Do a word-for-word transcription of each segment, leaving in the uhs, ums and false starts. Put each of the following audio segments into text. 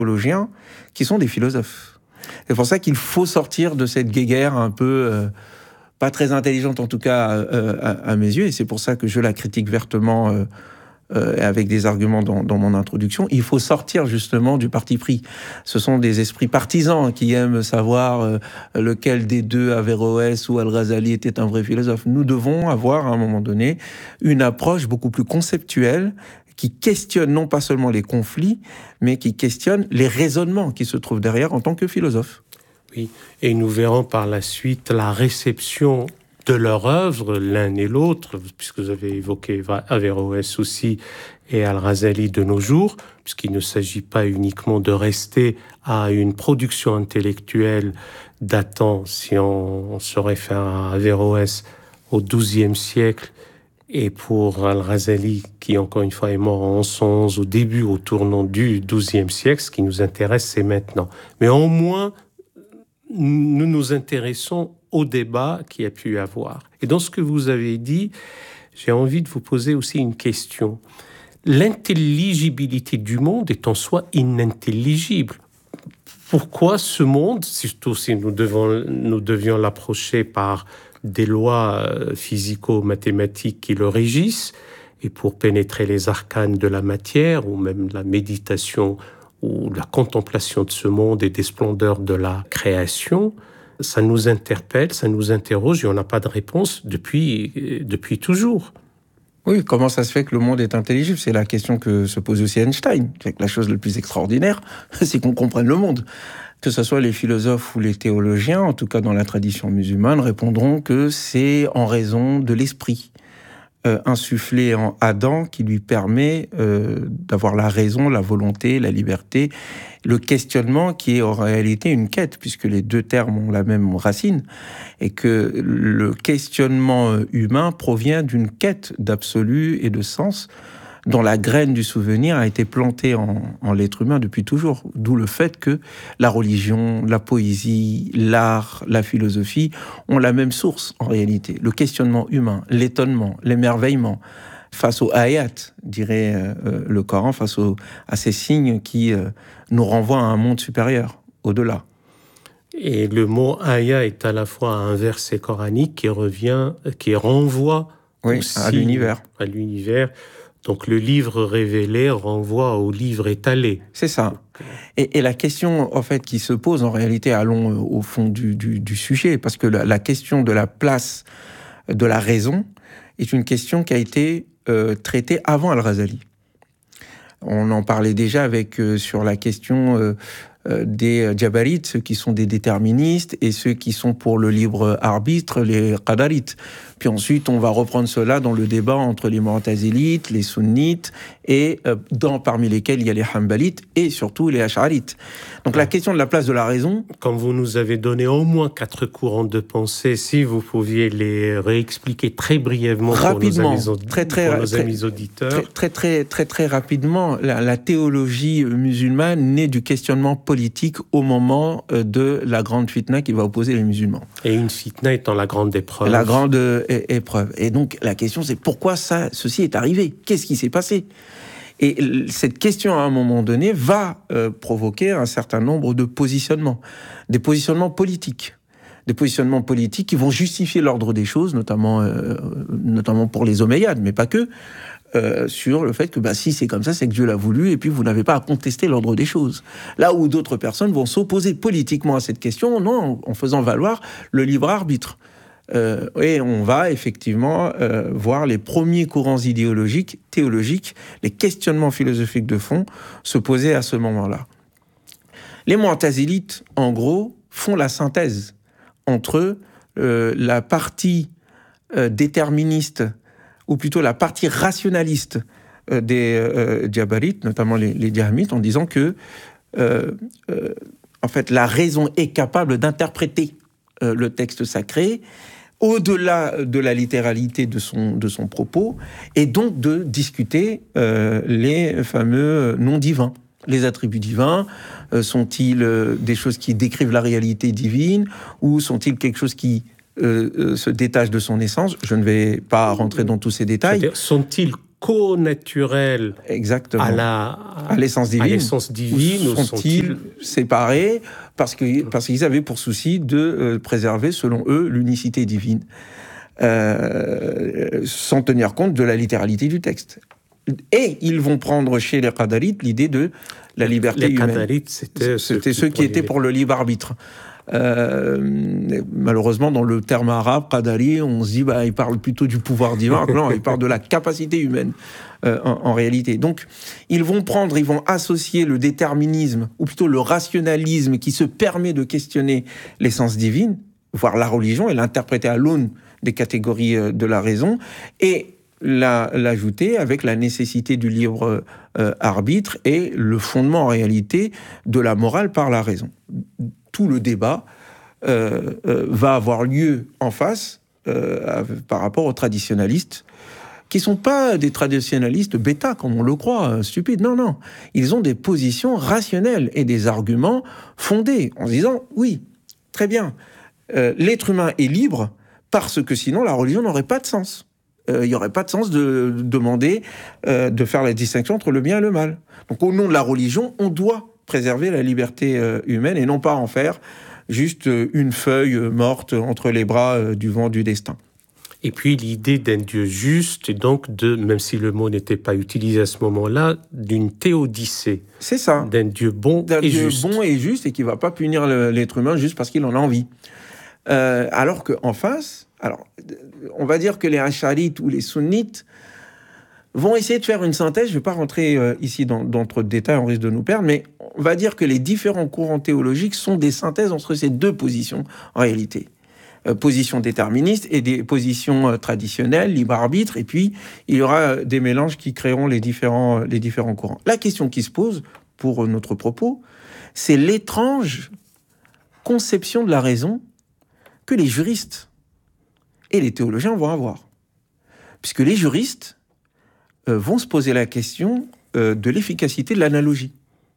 théologiens qui sont des philosophes. C'est pour ça qu'il faut sortir de cette guéguerre un peu euh, pas très intelligente, en tout cas euh, à, à mes yeux, et c'est pour ça que je la critique vertement euh, euh, avec des arguments dans, dans mon introduction. Il faut sortir justement du parti pris. Ce sont des esprits partisans qui aiment savoir euh, lequel des deux, Averroès ou Al-Ghazali, était un vrai philosophe. Nous devons avoir, à un moment donné, une approche beaucoup plus conceptuelle qui questionne non pas seulement les conflits, mais qui questionne les raisonnements qui se trouvent derrière en tant que philosophe. Oui, et nous verrons par la suite la réception de leur œuvre, l'un et l'autre, puisque vous avez évoqué Averroès aussi et Al-Ghazali de nos jours, puisqu'il ne s'agit pas uniquement de rester à une production intellectuelle datant, si on, on se réfère à Averroès, au douzième siècle, et pour Al-Ghazali, qui encore une fois est mort en onze cent onze, au début, au tournant du douzième siècle, ce qui nous intéresse, c'est maintenant. Mais au moins, nous nous intéressons au débat qui a pu y avoir. Et dans ce que vous avez dit, j'ai envie de vous poser aussi une question. L'intelligibilité du monde est en soi inintelligible. Pourquoi ce monde, surtout si nous, devons, nous devions l'approcher par des lois physico-mathématiques qui le régissent, et pour pénétrer les arcanes de la matière, ou même la méditation ou la contemplation de ce monde et des splendeurs de la création, ça nous interpelle, ça nous interroge et on n'a pas de réponse depuis, depuis toujours. Oui, comment ça se fait que le monde est intelligible ? C'est la question que se pose aussi Einstein. La chose la plus extraordinaire, c'est qu'on comprenne le monde. Que ce soit les philosophes ou les théologiens, en tout cas dans la tradition musulmane, répondront que c'est en raison de l'esprit euh, insufflé en Adam qui lui permet euh, d'avoir la raison, la volonté, la liberté, le questionnement qui est en réalité une quête, puisque les deux termes ont la même racine, et que le questionnement humain provient d'une quête d'absolu et de sens dont la graine du souvenir a été plantée en, en l'être humain depuis toujours. D'où le fait que la religion, la poésie, l'art, la philosophie ont la même source en réalité. Le questionnement humain, l'étonnement, l'émerveillement face aux ayats, dirait euh, le Coran, face aux, à ces signes qui euh, nous renvoient à un monde supérieur, au-delà. Et le mot ayat est à la fois un verset coranique qui revient, qui renvoie oui, aussi à l'univers. À l'univers. Donc le livre révélé renvoie au livre étalé. C'est ça. Et, et la question, en fait, qui se pose, en réalité, allons au fond du, du, du sujet, parce que la, la question de la place de la raison est une question qui a été euh, traitée avant Al-Ghazali. On en parlait déjà avec euh, sur la question euh, euh, des Jabarites, ceux qui sont des déterministes, et ceux qui sont pour le libre arbitre, les Qadarites. Puis ensuite, on va reprendre cela dans le débat entre les Mu'tazilites, les Sunnites, et euh, dans, parmi lesquels il y a les Hanbalites, et surtout les Ash'arites. Donc la question de la place de la raison... Comme vous nous avez donné au moins quatre courants de pensée, si vous pouviez les réexpliquer très brièvement rapidement, pour nos amis, très, très, pour nos très, amis auditeurs. Très, très, très, très, très rapidement, la, la théologie musulmane naît du questionnement politique au moment de la grande fitna qui va opposer les musulmans. Et une fitna étant la grande épreuve. La grande é- épreuve. Et donc, la question, c'est pourquoi ça, ceci est arrivé ? Qu'est-ce qui s'est passé ? Et cette question, à un moment donné, va euh, provoquer un certain nombre de positionnements. Des positionnements politiques. Des positionnements politiques qui vont justifier l'ordre des choses, notamment, euh, notamment pour les Omeyyades, mais pas que, euh, sur le fait que bah, si c'est comme ça, c'est que Dieu l'a voulu, et puis vous n'avez pas à contester l'ordre des choses. Là où d'autres personnes vont s'opposer politiquement à cette question, non, en faisant valoir le libre arbitre. Euh, et on va effectivement euh, voir les premiers courants idéologiques, théologiques, les questionnements philosophiques de fond se poser à ce moment-là. Les Mu'tazilites, en gros, font la synthèse entre euh, la partie euh, déterministe, ou plutôt la partie rationaliste euh, des euh, Jabarites, notamment les, les Jahmites, en disant que euh, euh, en fait, la raison est capable d'interpréter euh, le texte sacré au-delà de la littéralité de son, de son propos, et donc de discuter euh, les fameux noms divins. Les attributs divins, euh, sont-ils euh, des choses qui décrivent la réalité divine, ou sont-ils quelque chose qui euh, euh, se détache de son essence ? Je ne vais pas rentrer dans tous ces détails. C'est-à-dire, sont-ils co-naturels Exactement. à, la, à l'essence divine, à l'essence divine ou sont-ils séparés parce, que, parce qu'ils avaient pour souci de euh, préserver, selon eux, l'unicité divine, euh, sans tenir compte de la littéralité du texte. Et ils vont prendre chez les Qadarites l'idée de la liberté les humaine. Les Qadarites, c'était, c'était ceux qui étaient pour le libre arbitre. Euh, malheureusement, dans le terme arabe, Qadari, on se dit, bah, il parle plutôt du pouvoir divin. Non, il parle de la capacité humaine, euh, en, en réalité. Donc, ils vont prendre, ils vont associer le déterminisme, ou plutôt le rationalisme qui se permet de questionner l'essence divine, voire la religion, et l'interpréter à l'aune des catégories de la raison, et la, l'ajouter avec la nécessité du libre euh, arbitre et le fondement, en réalité, de la morale par la raison. Tout le débat euh, euh, va avoir lieu en face euh, par rapport aux traditionalistes, qui ne sont pas des traditionalistes bêta, comme on le croit, stupides. Non, non. Ils ont des positions rationnelles et des arguments fondés, en se disant, oui, très bien, euh, l'être humain est libre, parce que sinon la religion n'aurait pas de sens. Il euh, n'y aurait pas de sens de, de demander euh, de faire la distinction entre le bien et le mal. Donc au nom de la religion, on doit préserver la liberté euh, humaine et non pas en faire juste euh, une feuille euh, morte entre les bras euh, du vent du destin. Et puis l'idée d'un Dieu juste, et donc de, même si le mot n'était pas utilisé à ce moment-là, d'une théodicée. C'est ça. D'un Dieu bon d'un et Dieu juste. bon et juste et qui ne va pas punir le, l'être humain juste parce qu'il en a envie. Euh, alors qu'en face, alors, on va dire que les Ash'arites ou les Sunnites vont essayer de faire une synthèse. Je ne vais pas rentrer euh, ici dans, dans trop de détails, on risque de nous perdre, mais on va dire que les différents courants théologiques sont des synthèses entre ces deux positions, en réalité. Euh, position déterministe et des positions euh, traditionnelles, libre-arbitre, et puis il y aura euh, des mélanges qui créeront les différents, euh, les différents courants. La question qui se pose, pour euh, notre propos, c'est l'étrange conception de la raison que les juristes et les théologiens vont avoir. Puisque les juristes euh, vont se poser la question euh, de l'efficacité de l'analogie.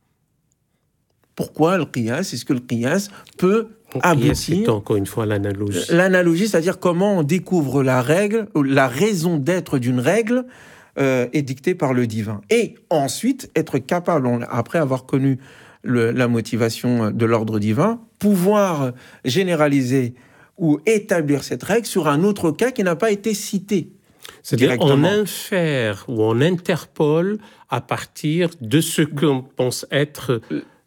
Pourquoi le qiyas ? Est-ce que le qiyas peut aboutir... C'est encore une fois l'analogie. L'analogie, c'est-à-dire comment on découvre la règle, la raison d'être d'une règle euh, est dictée par le divin. Et ensuite, être capable, après avoir connu le, la motivation de l'ordre divin, pouvoir généraliser ou établir cette règle sur un autre cas qui n'a pas été cité. C'est-à-dire on infère ou on interpole à partir de ce qu'on pense être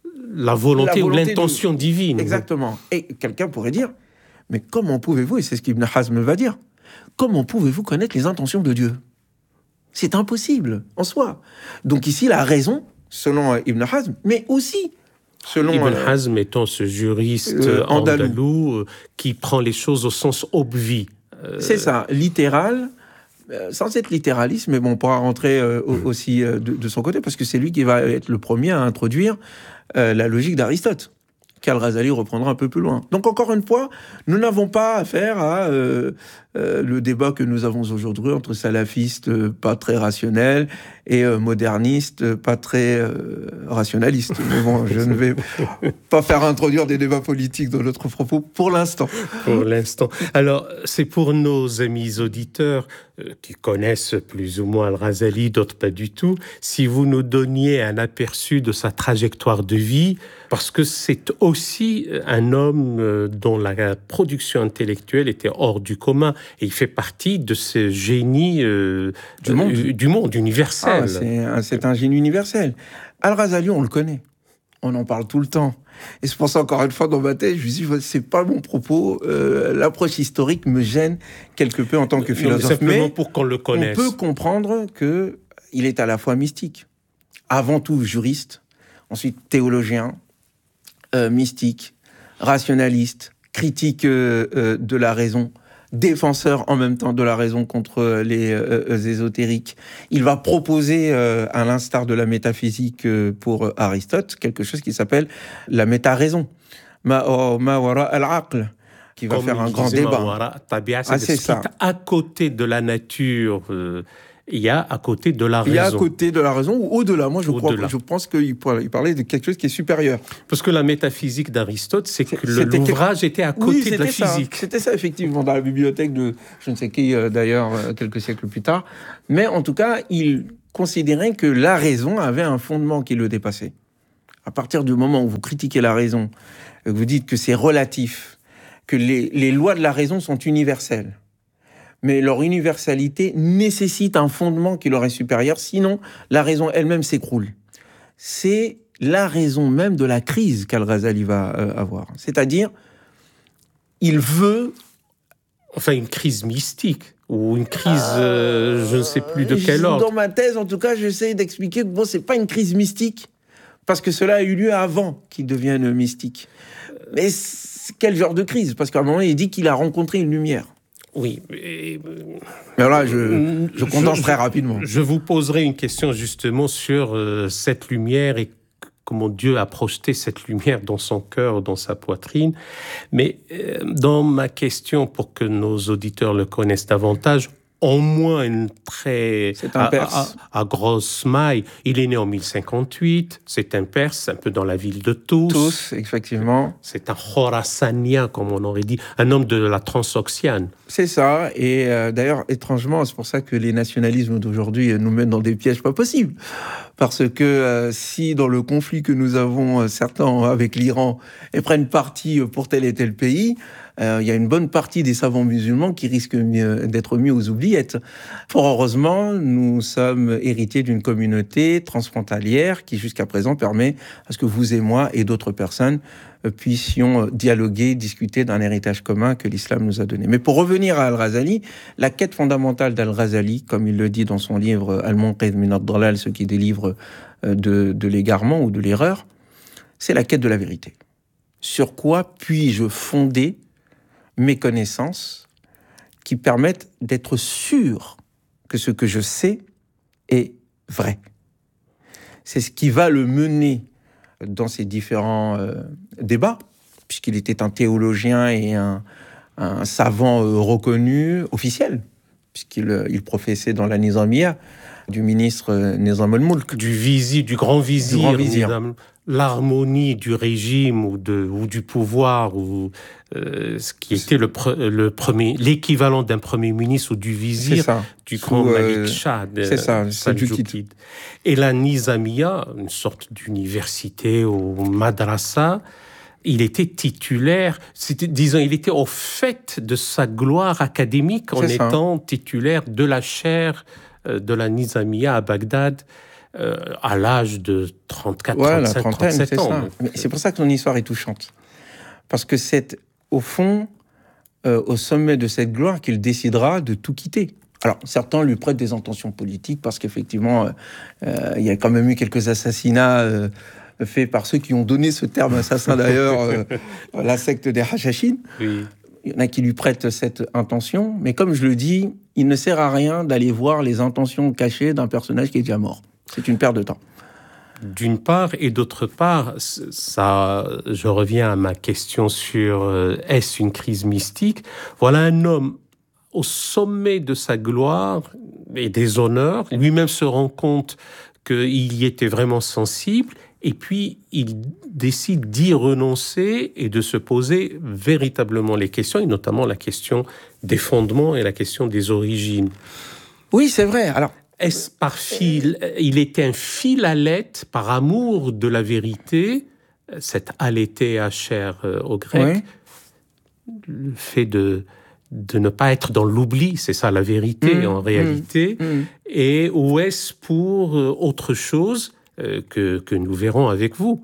la volonté, la volonté ou l'intention de... divine. Exactement. Et quelqu'un pourrait dire, mais comment pouvez-vous, et c'est ce qu'Ibn Hazm va dire, comment pouvez-vous connaître les intentions de Dieu ? C'est impossible en soi. Donc ici, la raison, selon Ibn Hazm, mais aussi selon... Ibn Hazm étant ce juriste euh, andalou, andalou euh, qui prend les choses au sens obvi. Euh... C'est ça, littéral, euh, sans être littéraliste, mais bon, on pourra rentrer euh, mmh. aussi euh, de, de son côté, parce que c'est lui qui va être le premier à introduire euh, la logique d'Aristote, qu'Al-Ghazali reprendra un peu plus loin. Donc encore une fois, nous n'avons pas affaire à euh, euh, le débat que nous avons aujourd'hui entre salafistes euh, pas très rationnels et euh, modernistes euh, pas très euh, rationalistes. Mais bon, je ne vais pas faire introduire des débats politiques dans notre propos pour l'instant. Pour l'instant. Alors, c'est pour nos amis auditeurs euh, qui connaissent plus ou moins Al-Ghazali, d'autres pas du tout, si vous nous donniez un aperçu de sa trajectoire de vie, parce que c'est aussi un homme dont la production intellectuelle était hors du commun, et il fait partie de ce génie euh, du, monde. Euh, du monde universel. Ah, c'est, un, c'est un génie universel. Al-Ghazali, on le connaît. On en parle tout le temps. Et c'est pour ça, encore une fois, dans ma tête, je me dis, c'est pas mon propos. Euh, l'approche historique me gêne quelque peu en tant que philosophe. Non, mais pour qu'on le connaisse. On peut comprendre qu'il est à la fois mystique, avant tout juriste, ensuite théologien, euh, mystique, rationaliste, critique euh, euh, de la raison, défenseur en même temps de la raison contre les euh, ésotériques. Il va proposer, euh, à l'instar de la métaphysique euh, pour Aristote, quelque chose qui s'appelle la méta-raison, ma wara al-aql, qui va Comme faire un grand débat. Tabia, c'est, ah, c'est ça. À côté de la nature euh, il y a à côté de la raison. Il y a à côté de la raison ou au-delà. Moi, je, au-delà. crois, je pense qu'il parlait de quelque chose qui est supérieur. Parce que la métaphysique d'Aristote, c'est que c'était l'ouvrage était à côté oui, de la ça. physique. C'était ça, effectivement, dans la bibliothèque de je ne sais qui, d'ailleurs, quelques siècles plus tard. Mais en tout cas, il considérait que la raison avait un fondement qui le dépassait. À partir du moment où vous critiquez la raison, que vous dites que c'est relatif, que les, les lois de la raison sont universelles, mais leur universalité nécessite un fondement qui leur est supérieur, sinon la raison elle-même s'écroule. C'est la raison même de la crise qu'Al-Ghazali va euh, avoir. C'est-à-dire, il veut... Enfin, une crise mystique, ou une crise, euh, je ne sais plus de quel ordre. Dans ma thèse, en tout cas, j'essaie d'expliquer que bon, c'est pas une crise mystique, parce que cela a eu lieu avant qu'il devienne mystique. Mais quel genre de crise? Parce qu'à un moment, il dit qu'il a rencontré une lumière. Oui. Mais, mais là, je, je condense je, très rapidement. Je vous poserai une question justement sur euh, cette lumière et comment Dieu a projeté cette lumière dans son cœur, dans sa poitrine. Mais euh, dans ma question, pour que nos auditeurs le connaissent davantage, au moins une très... C'est un Perse. À, à, à grosse maille. Il est né en mille cinquante-huit. C'est un Perse, un peu dans la ville de Tous. Tous, effectivement. C'est un Khorassanien, comme on aurait dit. Un homme de la Transoxiane. C'est ça. Et euh, d'ailleurs, étrangement, c'est pour ça que les nationalismes d'aujourd'hui nous mènent dans des pièges pas possibles. Parce que euh, si dans le conflit que nous avons, euh, certains avec l'Iran, et prennent parti pour tel et tel pays... Il euh, y a une bonne partie des savants musulmans qui risquent d'être mis aux oubliettes. Fort heureusement, nous sommes héritiers d'une communauté transfrontalière qui, jusqu'à présent, permet à ce que vous et moi et d'autres personnes puissions dialoguer, discuter d'un héritage commun que l'islam nous a donné. Mais pour revenir à Al-Ghazali, la quête fondamentale d'Al-Ghazali, comme il le dit dans son livre « Al-Munqidh min ad-Dalal », ce qui délivre de, de l'égarement ou de l'erreur, c'est la quête de la vérité. Sur quoi puis-je fonder mes connaissances qui permettent d'être sûr que ce que je sais est vrai. C'est ce qui va le mener dans ces différents euh, débats, puisqu'il était un théologien et un, un savant euh, reconnu, officiel, puisqu'il il professait dans la Nizamiya du ministre euh, Nizam al-Mulk. Du vizir, du grand vizir. Du grand vizir. Nizam. L'harmonie du régime ou, de, ou du pouvoir, ou euh, ce qui était le, pre, le premier, l'équivalent d'un premier ministre ou du vizir du grand Sous, Malik Shah. Euh, c'est ça, Seljoukide. Et la Nizamiya, une sorte d'université ou madrasa, il était titulaire, c'était, disons, il était au fait de sa gloire académique en étant titulaire de la chaire de la Nizamiya à Bagdad. Euh, à l'âge de trente-quatre, ouais, trente-cinq, trente-sept ans. Ça. Mais c'est pour ça que ton histoire est touchante. Parce que c'est, au fond, euh, au sommet de cette gloire qu'il décidera de tout quitter. Alors, certains lui prêtent des intentions politiques, parce qu'effectivement, euh, euh, il y a quand même eu quelques assassinats euh, faits par ceux qui ont donné ce terme assassin, d'ailleurs, euh, la secte des Hachachines. Oui. Il y en a qui lui prêtent cette intention, mais comme je le dis, il ne sert à rien d'aller voir les intentions cachées d'un personnage qui est déjà mort. C'est une perte de temps. D'une part, et d'autre part, ça, je reviens à ma question sur euh, est-ce une crise mystique? Voilà un homme au sommet de sa gloire et des honneurs, lui-même se rend compte qu'il y était vraiment sensible, et puis il décide d'y renoncer et de se poser véritablement les questions, et notamment la question des fondements et la question des origines. Oui, c'est vrai. Alors, est-ce par fil, il était un fil à lait par amour de la vérité, cette alété à chair euh, au grec, oui. Le fait de, de ne pas être dans l'oubli, c'est ça la vérité mmh, en réalité, mmh, mmh. Et ou est-ce pour euh, autre chose euh, que, que nous verrons avec vous?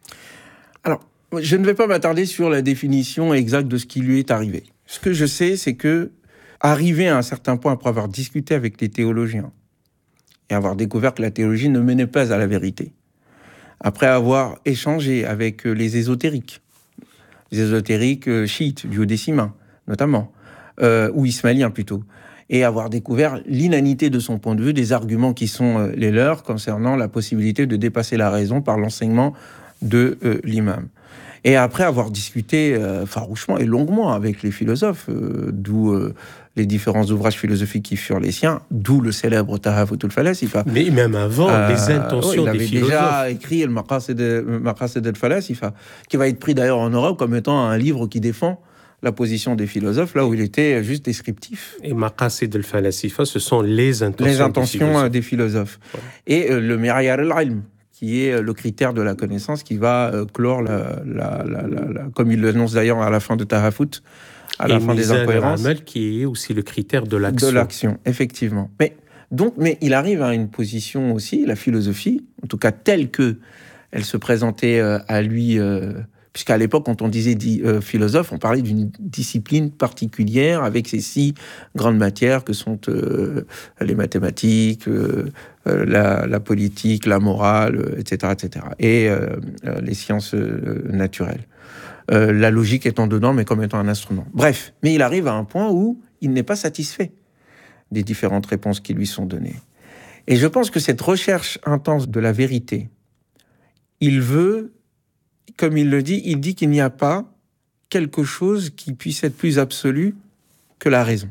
Alors, je ne vais pas m'attarder sur la définition exacte de ce qui lui est arrivé. Ce que je sais, c'est que, arrivé à un certain point, après avoir discuté avec les théologiens, et avoir découvert que la théologie ne menait pas à la vérité. Après avoir échangé avec les ésotériques, les ésotériques chiites, duodécimains, notamment, euh, ou ismaéliens plutôt, et avoir découvert l'inanité de son point de vue, des arguments qui sont les leurs concernant la possibilité de dépasser la raison par l'enseignement de euh, l'imam. Et après avoir discuté euh, farouchement et longuement avec les philosophes, euh, d'où euh, les différents ouvrages philosophiques qui furent les siens, d'où le célèbre Tahafutul Falasifa. Mais même avant, euh, les intentions oui, des philosophes. Il avait déjà écrit le Maqasid al-Falasifa, qui va être pris d'ailleurs en Europe comme étant un livre qui défend la position des philosophes, là où il était juste descriptif. Et Maqasid al-Falasifa, ce sont les intentions, les intentions des philosophes. Des philosophes. Ouais. Et euh, le Mi'yar al-Ilm, qui est le critère de la connaissance, qui va euh, clore, la, la, la, la, la, comme il l'annonce d'ailleurs à la fin de Tahafut, à la et fin des incohérences. Al-Amal, qui est aussi le critère de l'action. De l'action, effectivement. Mais, donc, mais il arrive à une position aussi, la philosophie, en tout cas telle que elle se présentait euh, à lui, euh, puisqu'à l'époque, quand on disait dit, euh, philosophe, on parlait d'une discipline particulière avec ces six grandes matières que sont euh, les mathématiques, euh, la, la politique, la morale, et cetera, et cetera, et euh, les sciences euh, naturelles. Euh, la logique étant dedans, mais comme étant un instrument. Bref, mais il arrive à un point où il n'est pas satisfait des différentes réponses qui lui sont données. Et je pense que cette recherche intense de la vérité, il veut, comme il le dit, il dit qu'il n'y a pas quelque chose qui puisse être plus absolu que la raison.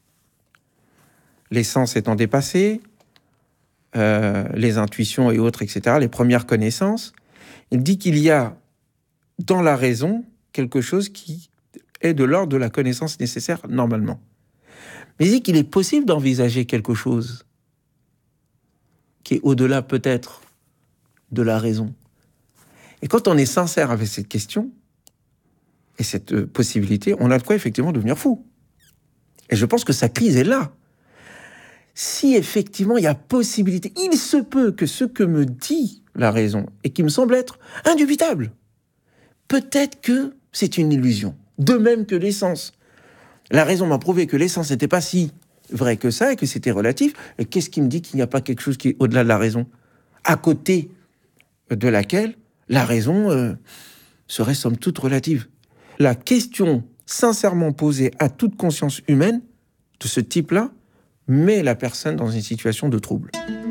Les sens étant dépassés, euh, les intuitions et autres, et cetera, les premières connaissances, il dit qu'il y a dans la raison quelque chose qui est de l'ordre de la connaissance nécessaire normalement. Mais il dit qu'il est possible d'envisager quelque chose qui est au-delà peut-être de la raison. Et quand on est sincère avec cette question et cette possibilité, on a de quoi effectivement devenir fou. Et je pense que sa crise est là. Si effectivement il y a possibilité, il se peut que ce que me dit la raison et qui me semble être indubitable, peut-être que c'est une illusion. De même que l'essence. La raison m'a prouvé que l'essence n'était pas si vrai que ça et que c'était relatif. Et qu'est-ce qui me dit qu'il n'y a pas quelque chose qui est au-delà de la raison, à côté de laquelle la raison euh, serait somme toute relative? La question sincèrement posée à toute conscience humaine de ce type-là met la personne dans une situation de trouble.